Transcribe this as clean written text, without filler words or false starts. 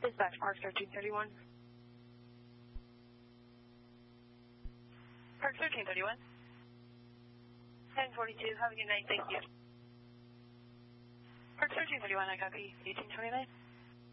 Dispatch Park 1331. Park 1331. 1042, have a good night, thank you. Park 1331, I copy, 1829.